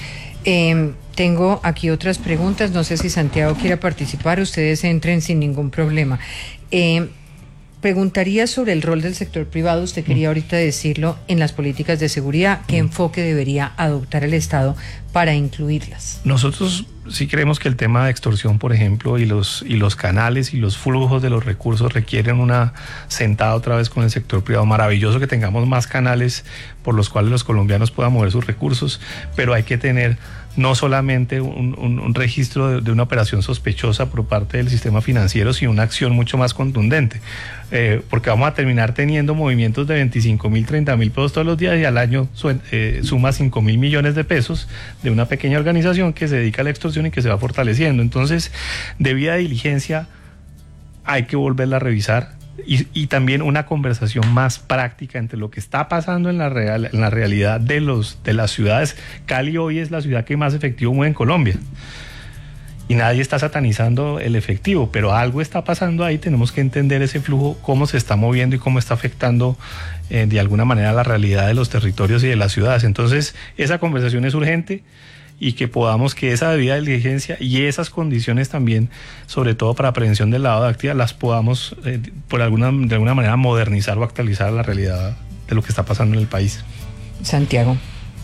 Eh, tengo aquí otras preguntas, no sé si Santiago quiera participar, ustedes entren sin ningún problema. Eh, Preguntaría sobre el rol del sector privado, usted quería ahorita decirlo, en las políticas de seguridad. ¿Qué enfoque debería adoptar el Estado para incluirlas? Nosotros sí creemos que el tema de extorsión, por ejemplo, y los, y los canales y los flujos de los recursos requieren una sentada otra vez con el sector privado. Maravilloso que tengamos más canales por los cuales los colombianos puedan mover sus recursos, pero hay que tener no solamente un, un, un registro de, de una operación sospechosa por parte del sistema financiero, sino una acción mucho más contundente, eh, porque vamos a terminar teniendo movimientos de veinticinco mil, treinta mil pesos todos los días, y al año su, eh, suma cinco mil millones de pesos de una pequeña organización que se dedica a la extorsión y que se va fortaleciendo. Entonces, debida diligencia, hay que volverla a revisar. Y, y también una conversación más práctica entre lo que está pasando en la, real, en la realidad de, los, de las ciudades. Cali hoy es la ciudad que más efectivo mueve en Colombia, y nadie está satanizando el efectivo, pero algo está pasando ahí. Tenemos que entender ese flujo, cómo se está moviendo y cómo está afectando eh, de alguna manera la realidad de los territorios y de las ciudades. Entonces, esa conversación es urgente, y que podamos que esa debida diligencia y esas condiciones también, sobre todo para prevención del lavado de activos, las podamos eh, por alguna, de alguna manera modernizar o actualizar a la realidad de lo que está pasando en el país. Santiago.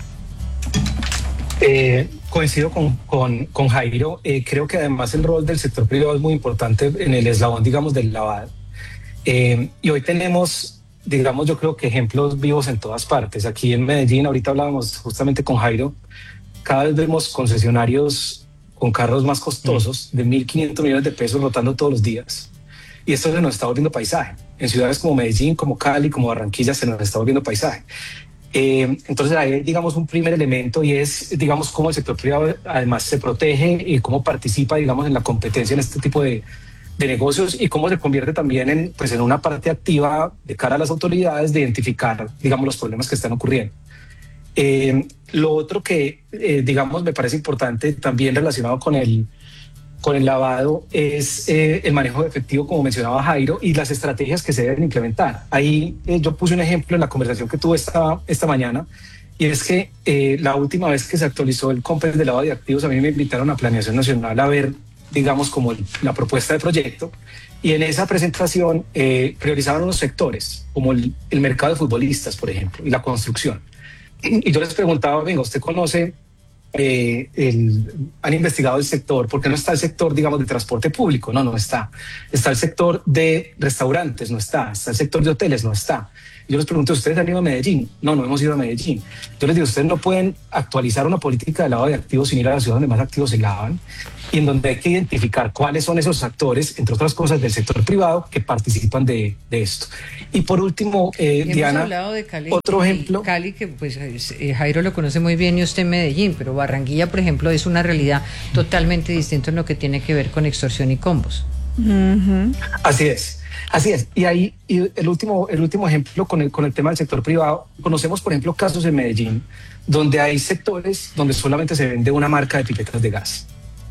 Eh, coincido con, con, con Jairo. Eh, creo que además el rol del sector privado es muy importante en el eslabón, digamos, del lavado. Eh, y hoy tenemos, digamos, yo creo que ejemplos vivos en todas partes. Aquí en Medellín, ahorita hablábamos justamente con Jairo, cada vez vemos concesionarios con carros más costosos, de mil quinientos millones de pesos rotando todos los días. Y esto se nos está volviendo paisaje. En ciudades como Medellín, como Cali, como Barranquilla, se nos está volviendo paisaje. Eh, entonces ahí hay, digamos, un primer elemento, y es, digamos, cómo el sector privado además se protege y cómo participa, digamos, en la competencia en este tipo de, de negocios y cómo se convierte también en, pues, en una parte activa de cara a las autoridades de identificar, digamos, los problemas que están ocurriendo. Eh, lo otro que, eh, digamos, me parece importante también relacionado con el, con el lavado es eh, el manejo de efectivo, como mencionaba Jairo, y las estrategias que se deben implementar. Ahí eh, yo puse un ejemplo en la conversación que tuve esta, esta mañana, y es que eh, la última vez que se actualizó el COMPES de lavado de activos, a mí me invitaron a Planeación Nacional a ver, digamos, como el, la propuesta de proyecto, y en esa presentación eh, priorizaban unos sectores, como el, el mercado de futbolistas, por ejemplo, y la construcción. Y yo les preguntaba, venga, ¿usted conoce, eh, el, han investigado el sector? ¿Por qué no está el sector, digamos, de transporte público? No, no está. Está el sector de restaurantes, no está. Está el sector de hoteles, no está. Yo les pregunto, ¿ustedes han ido a Medellín? No, no hemos ido a Medellín. Yo les digo, ustedes no pueden actualizar una política de lavado de activos sin ir a la ciudad donde más activos se lavan y en donde hay que identificar cuáles son esos actores, entre otras cosas, del sector privado que participan de, de esto. Y por último, eh, hemos Diana, hablado de Cali, otro ejemplo. Cali, que pues eh, Jairo lo conoce muy bien y usted en Medellín, pero Barranquilla, por ejemplo, es una realidad totalmente distinta en lo que tiene que ver con extorsión y combos. Uh-huh. Así es. Así es, y ahí y el último el último ejemplo con el con el tema del sector privado, conocemos por ejemplo casos en Medellín donde hay sectores donde solamente se vende una marca de pipetas de gas.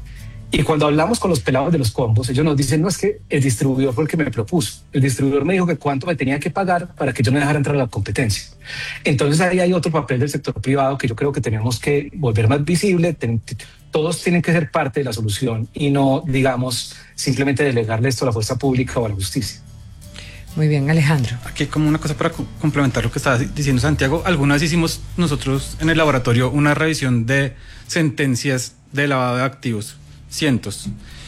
Y cuando hablamos con los pelados de los combos, ellos nos dicen, no, es que el distribuidor fue el que me propuso. El distribuidor me dijo que cuánto me tenía que pagar para que yo me dejara entrar a la competencia. Entonces ahí hay otro papel del sector privado que yo creo que tenemos que volver más visible. Ten, todos tienen que ser parte de la solución y no, digamos, simplemente delegarle esto a la fuerza pública o a la justicia. Muy bien, Alejandro. Aquí como una cosa para complementar lo que estaba diciendo Santiago, alguna vez hicimos nosotros en el laboratorio una revisión de sentencias de lavado de activos, cientos,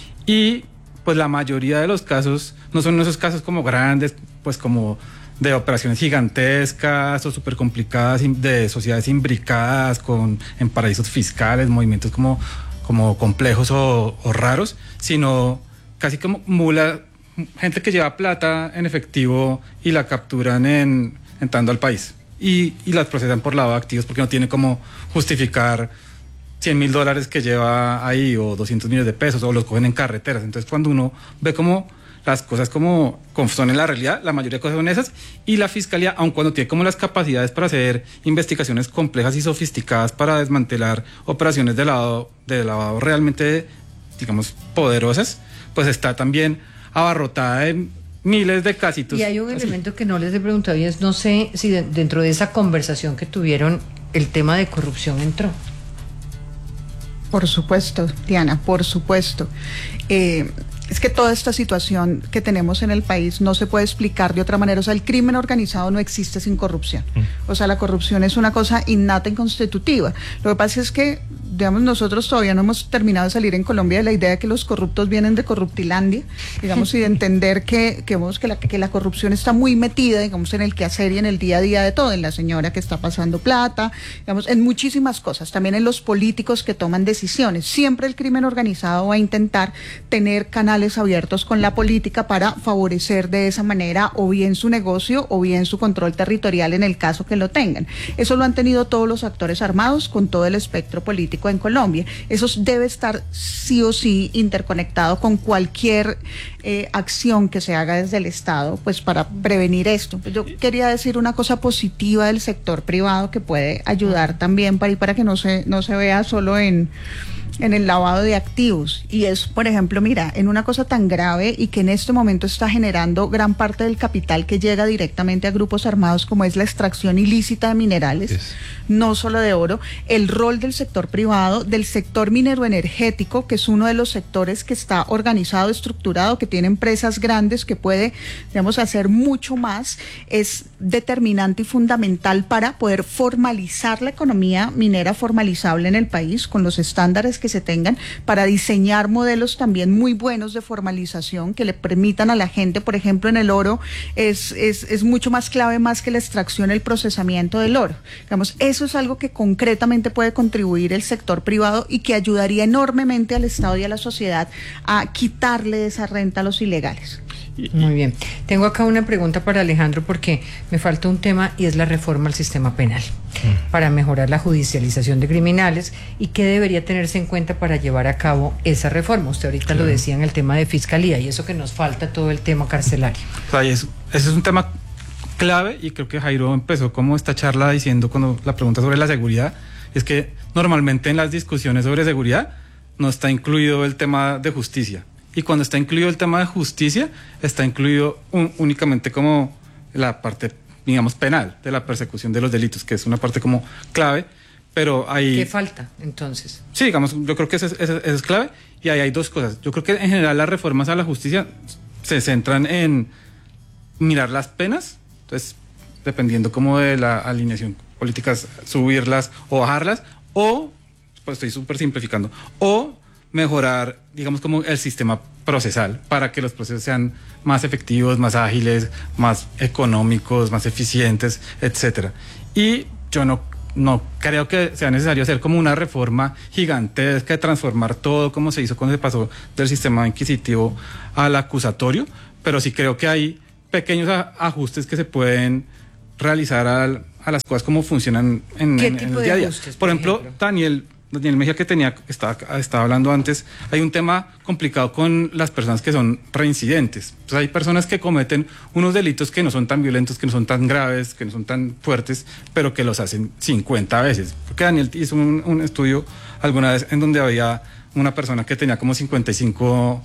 y pues la mayoría de los casos no son esos casos como grandes, pues como de operaciones gigantescas o súper complicadas de sociedades imbricadas con, en paraísos fiscales, movimientos como, como complejos o, o raros, sino casi como mula, gente que lleva plata en efectivo y la capturan en, entrando al país y, y las procesan por lavado de activos porque no tiene como justificar cien mil dólares que lleva ahí o doscientos millones de pesos o los cogen en carreteras. Entonces cuando uno ve como las cosas como, como son en la realidad, la mayoría de cosas son esas, y la fiscalía, aun cuando tiene como las capacidades para hacer investigaciones complejas y sofisticadas para desmantelar operaciones de lavado, de lavado realmente, digamos, poderosas, pues está también abarrotada de miles de casitos. Y hay un así. elemento que no les he preguntado y es, no sé si de, dentro de esa conversación que tuvieron el tema de corrupción entró. Por supuesto, Diana, por supuesto. Eh, es que toda esta situación que tenemos en el país no se puede explicar de otra manera. O sea, el crimen organizado no existe sin corrupción. O sea, la corrupción es una cosa innata y constitutiva. Lo que pasa es que, digamos, nosotros todavía no hemos terminado de salir en Colombia de la idea de que los corruptos vienen de Corruptilandia, digamos, y de entender que, que, vemos que, la, que la corrupción está muy metida, digamos, en el quehacer y en el día a día de todo, en la señora que está pasando plata, digamos, en muchísimas cosas, también en los políticos que toman decisiones. Siempre el crimen organizado va a intentar tener canales abiertos con la política para favorecer de esa manera o bien su negocio o bien su control territorial en el caso que lo tengan. Eso lo han tenido todos los actores armados con todo el espectro político en Colombia. Eso debe estar sí o sí interconectado con cualquier eh, acción que se haga desde el Estado, pues para prevenir esto. Pues yo quería decir una cosa positiva del sector privado que puede ayudar también para, y para que no se, no se vea solo en en el lavado de activos, y es, por ejemplo, mira, en una cosa tan grave y que en este momento está generando gran parte del capital que llega directamente a grupos armados, como es la extracción ilícita de minerales, yes. no solo de oro, el rol del sector privado, del sector mineroenergético, que es uno de los sectores que está organizado, estructurado, que tiene empresas grandes, que puede, digamos, hacer mucho más, es determinante y fundamental para poder formalizar la economía minera formalizable en el país, con los estándares que se tengan, para diseñar modelos también muy buenos de formalización que le permitan a la gente, por ejemplo, en el oro es, es, es mucho más clave más que la extracción, el procesamiento del oro. Digamos, eso es algo que concretamente puede contribuir el sector privado y que ayudaría enormemente al Estado y a la sociedad a quitarle esa renta a los ilegales. Muy bien. Tengo acá una pregunta para Alejandro porque me falta un tema y es la reforma al sistema penal mm. para mejorar la judicialización de criminales y qué debería tenerse en cuenta para llevar a cabo esa reforma. Usted ahorita claro. lo decía en el tema de fiscalía y eso que nos falta todo el tema carcelario. O sea, eso, ese es un tema clave y creo que Jairo empezó como esta charla diciendo cuando la pregunta sobre la seguridad es que normalmente en las discusiones sobre seguridad no está incluido el tema de justicia. Y cuando está incluido el tema de justicia, está incluido un, únicamente como la parte, digamos, penal de la persecución de los delitos, que es una parte como clave, pero hay... ¿Qué falta, entonces? Sí, digamos, yo creo que eso es, eso, eso es clave, y ahí hay dos cosas. Yo creo que en general las reformas a la justicia se centran en mirar las penas, entonces, dependiendo como de la alineación política, subirlas o bajarlas, o, pues estoy súper simplificando, o mejorar, digamos, como el sistema procesal para que los procesos sean más efectivos, más ágiles, más económicos, más eficientes, etcétera. Y yo no, no creo que sea necesario hacer como una reforma gigantesca de transformar todo como se hizo cuando se pasó del sistema inquisitivo al acusatorio, pero sí creo que hay pequeños ajustes que se pueden realizar a, a las cosas como funcionan en, ¿Qué en, tipo en el de día a día. ajustes, por, por ejemplo, ejemplo, Daniel Daniel Mejía que tenía, estaba, estaba hablando antes, hay un tema complicado con las personas que son reincidentes. Entonces hay personas que cometen unos delitos que no son tan violentos, que no son tan graves, que no son tan fuertes, pero que los hacen cincuenta veces. Porque Daniel hizo un, un estudio alguna vez en donde había una persona que tenía como cincuenta y cinco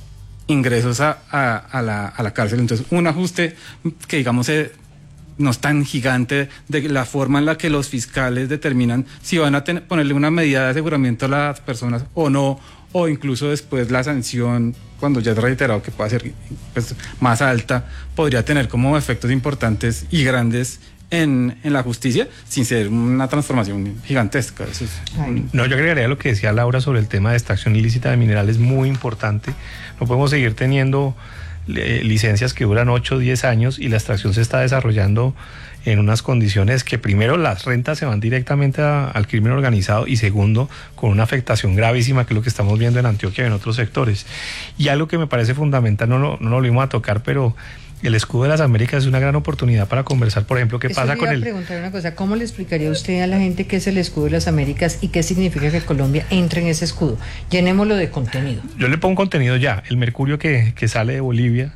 ingresos a, a, a, la, a la cárcel. Entonces un ajuste que digamos se... no es tan gigante de la forma en la que los fiscales determinan si van a tener, ponerle una medida de aseguramiento a las personas o no, o incluso después la sanción, cuando ya es reiterado que pueda ser pues, más alta, podría tener como efectos importantes y grandes en, en la justicia sin ser una transformación gigantesca. Eso es un... No, yo agregaría lo que decía Laura sobre el tema de extracción ilícita de minerales, muy importante. No podemos seguir teniendo licencias que duran ocho o diez años y la extracción se está desarrollando en unas condiciones que primero las rentas se van directamente a, al crimen organizado y segundo con una afectación gravísima que es lo que estamos viendo en Antioquia y en otros sectores. Y algo que me parece fundamental, no, no, no lo vimos a tocar, pero el escudo de las Américas es una gran oportunidad para conversar, por ejemplo, qué Eso pasa le con iba el... a preguntar una cosa, ¿cómo le explicaría usted a la gente qué es el escudo de las Américas y qué significa que Colombia entre en ese escudo? Llenémoslo de contenido. Yo le pongo contenido ya, el mercurio que, que sale de Bolivia,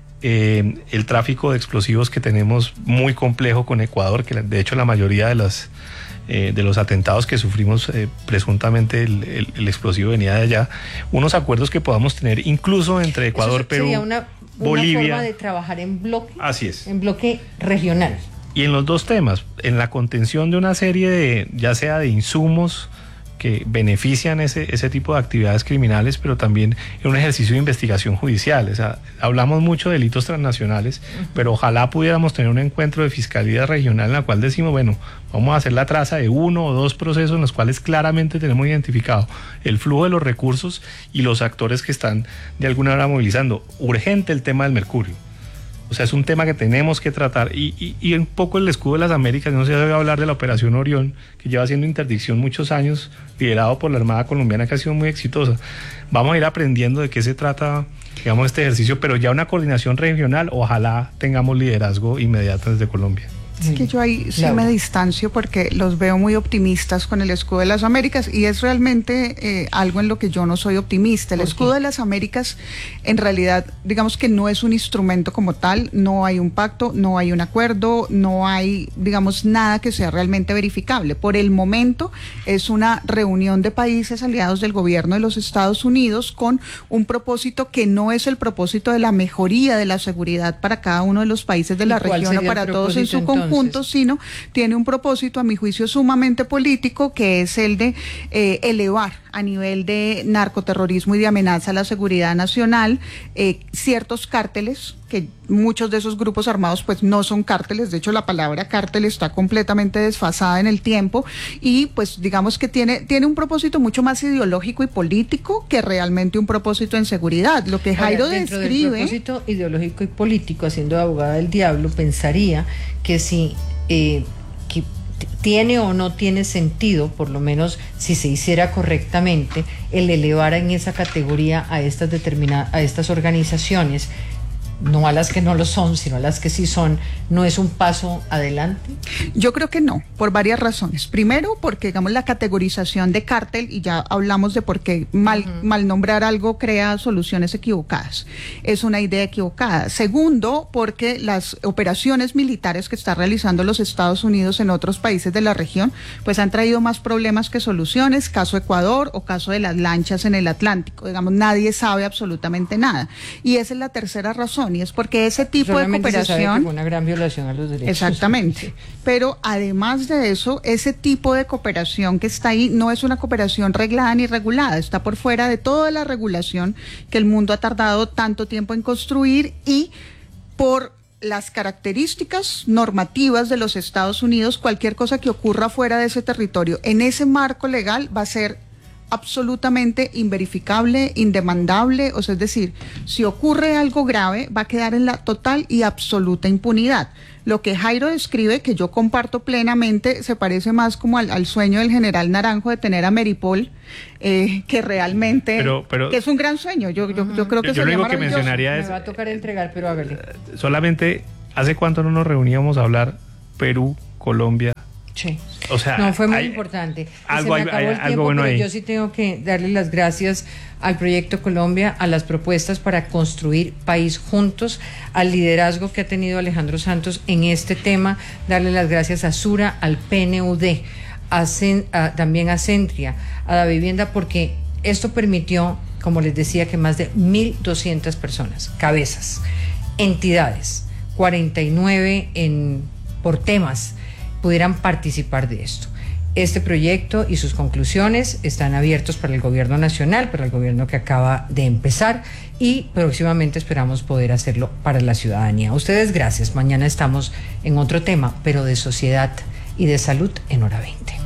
eh, el tráfico de explosivos que tenemos muy complejo con Ecuador, que de hecho la mayoría de las... Eh, de los atentados que sufrimos, eh, presuntamente el, el, el explosivo venía de allá, unos acuerdos que podamos tener incluso entre Ecuador, Eso Perú, sería una, una Bolivia. forma de trabajar en bloque. Así es. En bloque regional. Y en los dos temas, en la contención de una serie de, ya sea de insumos que benefician ese, ese tipo de actividades criminales, pero también en un ejercicio de investigación judicial. O sea, hablamos mucho de delitos transnacionales, uh-huh. pero ojalá pudiéramos tener un encuentro de fiscalía regional en la cual decimos, bueno, vamos a hacer la traza de uno o dos procesos en los cuales claramente tenemos identificado el flujo de los recursos y los actores que están de alguna manera movilizando. Urgente el tema del mercurio. O sea, es un tema que tenemos que tratar y, y, y un poco el escudo de las Américas, no se debe hablar de la Operación Orión, que lleva siendo interdicción muchos años, liderado por la Armada Colombiana, que ha sido muy exitosa. Vamos a ir aprendiendo de qué se trata, digamos, este ejercicio, pero ya una coordinación regional, ojalá tengamos liderazgo inmediato desde Colombia. Es que yo ahí sí me distancio porque los veo muy optimistas con el escudo de las Américas y es realmente eh, algo en lo que yo no soy optimista. El escudo de las Américas en realidad, digamos que no es un instrumento como tal, no hay un pacto, no hay un acuerdo, no hay, digamos, nada que sea realmente verificable. Por el momento es una reunión de países aliados del gobierno de los Estados Unidos con un propósito que no es el propósito de la mejoría de la seguridad para cada uno de los países de la región o para todos en su conjunto. Puntos, sino tiene un propósito, a mi juicio, sumamente político, que es el de eh, elevar a nivel de narcoterrorismo y de amenaza a la seguridad nacional eh, ciertos cárteles, que muchos de esos grupos armados pues no son cárteles, de hecho la palabra cártel está completamente desfasada en el tiempo y pues digamos que tiene, tiene un propósito mucho más ideológico y político que realmente un propósito en seguridad. Lo que Jairo Ahora, dentro describe... del propósito ideológico y político, haciendo de abogada del diablo, pensaría que si eh, que tiene o no tiene sentido, por lo menos si se hiciera correctamente, el elevar en esa categoría a estas determinadas, a estas organizaciones no a las que no lo son, sino a las que sí son, no es un paso adelante? Yo creo que no, por varias razones. Primero, porque digamos la categorización de cártel, y ya hablamos de por qué mal, uh-huh. mal nombrar algo crea soluciones equivocadas. Es una idea equivocada. Segundo, porque las operaciones militares que está realizando los Estados Unidos en otros países de la región, pues han traído más problemas que soluciones, caso Ecuador o caso de las lanchas en el Atlántico. Digamos, nadie sabe absolutamente nada. Y esa es la tercera razón, y es porque ese tipo Solamente de cooperación... se sabe que fue una gran violación a los derechos. Exactamente. Sí. Pero además de eso, ese tipo de cooperación que está ahí no es una cooperación reglada ni regulada, está por fuera de toda la regulación que el mundo ha tardado tanto tiempo en construir, y por las características normativas de los Estados Unidos, cualquier cosa que ocurra fuera de ese territorio, en ese marco legal, va a ser absolutamente inverificable, indemandable, o sea, es decir, si ocurre algo grave, va a quedar en la total y absoluta impunidad. Lo que Jairo describe, que yo comparto plenamente, se parece más como al, al sueño del general Naranjo de tener a Meripol, eh, que realmente, pero, pero, que es un gran sueño. Yo, yo, yo creo que yo, yo sería lo único que maravilloso. mencionaría es, me va a tocar entregar, pero hágale. Solamente, ¿hace cuánto no nos reuníamos a hablar Perú, Colombia? Sí. O sea, no, fue muy hay, importante. Algo, Se me acabó hay, el hay, tiempo, algo bueno pero ahí. Yo sí tengo que darle las gracias al Proyecto Colombia, a las propuestas para construir país juntos, al liderazgo que ha tenido Alejandro Santos en este tema, darle las gracias a Sura, al P N U D, a Cen, a, también a Centria, a la vivienda, porque esto permitió, como les decía, que más de mil doscientas personas, cabezas, entidades, cuarenta y nueve en, por temas, pudieran participar de esto. Este proyecto y sus conclusiones están abiertos para el gobierno nacional, para el gobierno que acaba de empezar, y próximamente esperamos poder hacerlo para la ciudadanía. A ustedes gracias. Mañana estamos en otro tema, pero de sociedad y de salud en Hora veinte.